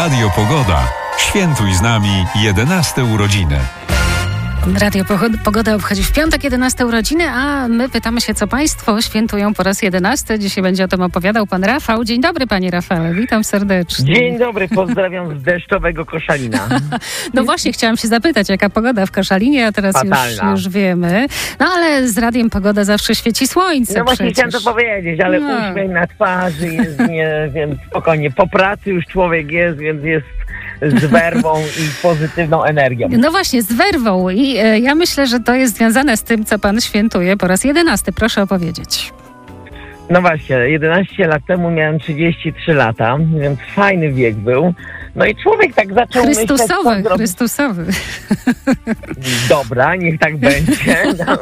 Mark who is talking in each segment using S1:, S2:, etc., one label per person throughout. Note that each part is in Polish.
S1: Radio Pogoda. Świętuj z nami 11 urodziny.
S2: Radio Pogoda obchodzi w piątek 11 urodziny, a my pytamy się, co państwo świętują po raz 11. Dzisiaj będzie o tym opowiadał pan Rafał. Dzień dobry, panie Rafale, witam serdecznie.
S3: Dzień dobry, pozdrawiam z deszczowego Koszalina.
S2: No właśnie, chciałam się zapytać, jaka pogoda w Koszalinie, a teraz już wiemy. No ale z Radiem Pogoda zawsze świeci słońce.
S3: No właśnie
S2: przecież.
S3: chciałem to powiedzieć, ale uśmiech na twarzy jest, więc spokojnie. Po pracy już człowiek jest, więc jest z werwą i pozytywną energią.
S2: No właśnie, z werwą i ja myślę, że to jest związane z tym, co pan świętuje po raz 11. Proszę opowiedzieć.
S3: No właśnie, 11 lat temu miałem 33 lata, więc fajny wiek był. No i człowiek tak zaczął
S2: Chrystusowy.
S3: Dobra, niech tak będzie.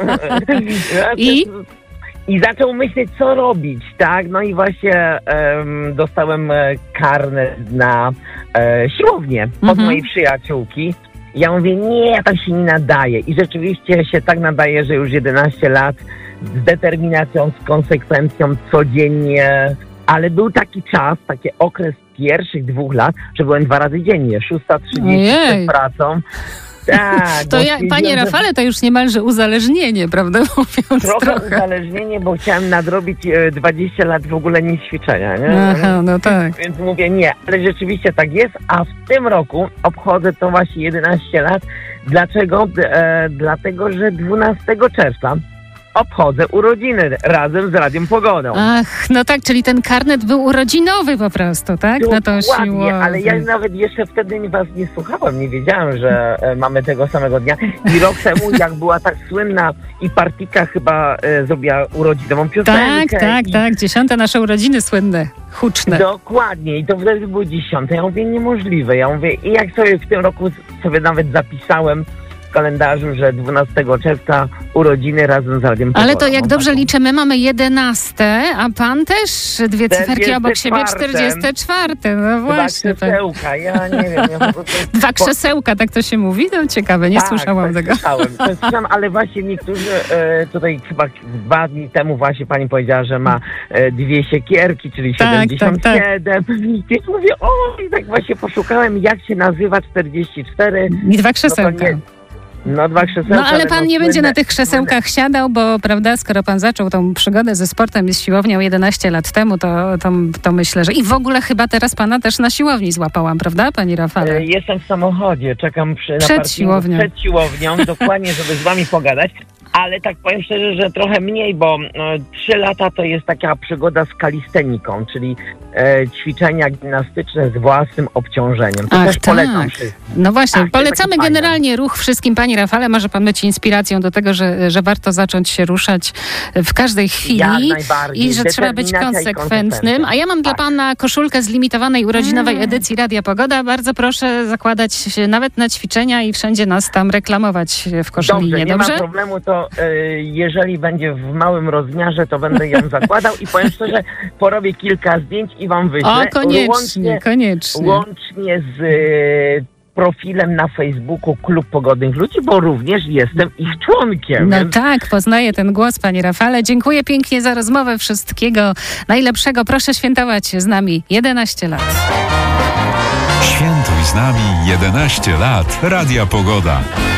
S3: I zaczął myśleć, co robić, tak? No i właśnie dostałem karnet na siłownię od mojej przyjaciółki. Ja mówię, nie, ja tam się nie nadaje. I rzeczywiście się tak nadaje, że już 11 lat z determinacją, z konsekwencją codziennie. Ale był taki czas, taki okres pierwszych 2 lat, że byłem 2 razy dziennie, 6:30 przed pracą. Tak,
S2: panie Rafale, to już niemalże uzależnienie, prawda? Mówiąc trochę.
S3: Uzależnienie, bo chciałem nadrobić 20 lat w ogóle nie ćwiczenia, nie?
S2: Aha, no tak.
S3: Więc mówię nie, ale rzeczywiście tak jest, a w tym roku obchodzę to właśnie 11 lat. Dlaczego? Dlatego, że 12 czerwca obchodzę urodziny razem z Radiem Pogodą.
S2: Ach, no tak, czyli ten karnet był urodzinowy po prostu, tak?
S3: No to ładnie, ale ja nawet jeszcze wtedy was nie słuchałem, nie wiedziałem, że mamy tego samego dnia. I rok temu, jak była tak słynna i Partika chyba zrobiła urodzinową piosenkę.
S2: Tak, 10. nasze urodziny słynne, huczne.
S3: Dokładnie, i to wtedy było 10. Ja mówię, niemożliwe. Ja mówię, i jak sobie w tym roku sobie nawet zapisałem w kalendarzu, że 12 czerwca urodziny razem z Radiem Pogodą.
S2: Ale to jak dobrze liczę, my mamy 11, a pan też 2 cyferki obok siebie, 44. No właśnie.
S3: 2 krzesełka, ja nie wiem.
S2: 2 krzesełka, tak to się mówi? No ciekawe, nie słyszałam tego.
S3: Słyszałam, ale właśnie niektórzy tutaj chyba 2 dni temu właśnie pani powiedziała, że ma 2 siekierki, czyli 77. Więc mówię, i tak właśnie poszukałem, jak się nazywa 44.
S2: I 2 krzesełka.
S3: No 2 krzesełka.
S2: No ale pan nie będzie na tych krzesełkach siadał, bo prawda, skoro pan zaczął tą przygodę ze sportem i z siłownią 11 lat temu, to myślę, że i w ogóle chyba teraz pana też na siłowni złapałam, prawda, panie Rafale?
S3: Jestem w samochodzie, czekam
S2: przed
S3: siłownią, dokładnie, żeby z wami pogadać. Ale tak powiem szczerze, że trochę mniej, bo 3 lata to jest taka przygoda z kalisteniką, czyli ćwiczenia gimnastyczne z własnym obciążeniem. To też polecam wszystkim.
S2: No właśnie, polecamy generalnie ruch wszystkim. Panie Rafale, może pan być inspiracją do tego, że warto zacząć się ruszać w każdej chwili i że trzeba być konsekwentnym. A ja mam dla pana koszulkę z limitowanej urodzinowej edycji Radia Pogoda. Bardzo proszę zakładać się nawet na ćwiczenia i wszędzie nas tam reklamować w Koszalinie.
S3: Nie ma problemu, to jeżeli będzie w małym rozmiarze, to będę ją zakładał i powiem szczerze, porobię kilka zdjęć i wam wyślę.
S2: O, koniecznie.
S3: Łącznie z profilem na Facebooku Klub Pogodnych Ludzi, bo również jestem ich członkiem.
S2: No tak, poznaję ten głos, panie Rafale. Dziękuję pięknie za rozmowę. Wszystkiego najlepszego. Proszę świętować z nami 11 lat.
S1: Świętuj z nami 11 lat. Radia Pogoda.